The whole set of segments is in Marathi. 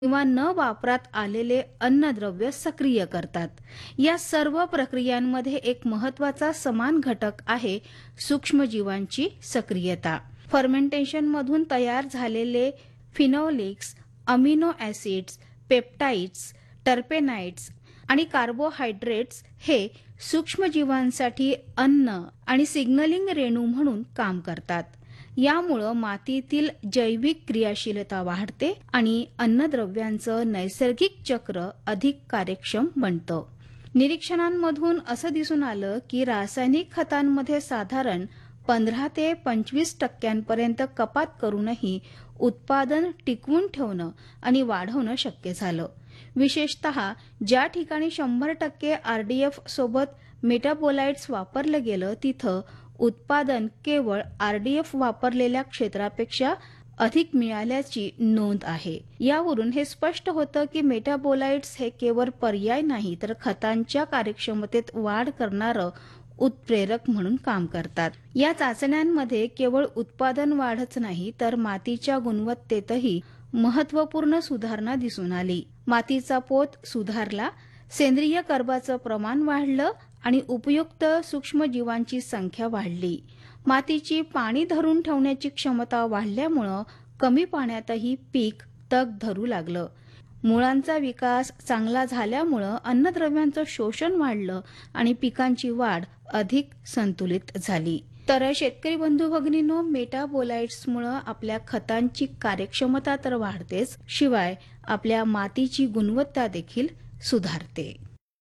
किंवा न वापरात आलेले अन्नद्रव्य सक्रिय करतात. या सर्व प्रक्रियांमध्ये एक महत्वाचा समान घटक आहे सूक्ष्मजीवांची सक्रियता. फर्मेंटेशनमधून तयार झालेले फिनोलिक्स, अमिनो ॲसिड्स, पेप्टाइड्स, टर्पेनाइड्स आणि कार्बोहायड्रेट्स हे सूक्ष्मजीवांसाठी अन्न आणि सिग्नलिंग रेणू म्हणून काम करतात. यामुळं मातीतील जैविक क्रियाशीलता वाढते आणि अन्नद्रव्यांचं नैसर्गिक चक्र अधिक कार्यक्षम बनतं. निरीक्षणांमधून असं दिसून आलं की रासायनिक खतांमध्ये साधारण 15 ते 25% कपात करूनही उत्पादन टिकवून ठेवणं आणि वाढवणं शक्य झालं. विशेषतः ज्या ठिकाणी 100% RDF सोबत मेटाबोलाइट्स वापरलं गेलं तिथं उत्पादन केवळ RDF वापरलेल्या क्षेत्रापेक्षा अधिक मिळाल्याची नोंद आहे. यावरून हे स्पष्ट होतं की मेटाबोलाइट्स हे केवळ पर्याय नाही तर खतांच्या कार्यक्षमतेत वाढ करणारं उत्प्रेरक म्हणून काम करतात. या चाचण्यांमध्ये केवळ उत्पादन वाढच नाही तर मातीच्या गुणवत्तेतही महत्त्वपूर्ण सुधारणा दिसून आली. मातीचा पोत सुधारला, सेंद्रिय कर्बाचं प्रमाण वाढलं आणि उपयुक्त सूक्ष्मजीवांची संख्या वाढली. मातीची पाणी धरून ठेवण्याची क्षमता वाढल्यामुळं कमी पाण्यातही पीक तग धरू लागलं. मुळांचा विकास चांगला झाल्यामुळं अन्नद्रव्यांचं शोषण वाढलं आणि पिकांची वाढ अधिक संतुलित झाली. तर शेतकरी बंधू भगिनींनो, मेटाबोलाइट्समुळं आपल्या खतांची कार्यक्षमता तर वाढतेच, शिवाय आपल्या मातीची गुणवत्ता देखील सुधारते.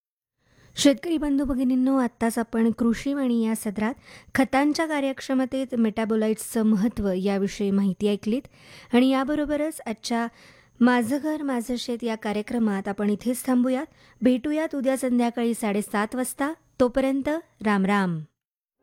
शेतकरी बंधू भगिनींनो, आत्ताच आपण कृषीवाणी या सदरात खतांच्या कार्यक्षमतेत मेटाबोलाइट्सचं महत्त्व याविषयी माहिती ऐकलीत आणि याबरोबरच आजच्या माझं घर माझं शेत या कार्यक्रमात आपण इथेच थांबूयात. भेटूयात उद्या संध्याकाळी 7:30 वाजता. तोपर्यंत राम राम.